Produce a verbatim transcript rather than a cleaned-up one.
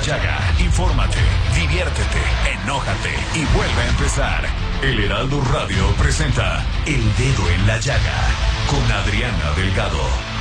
Llaga. Infórmate, diviértete, enójate y vuelve a empezar. El Heraldo Radio presenta El Dedo en la Llaga con Adriana Delgado.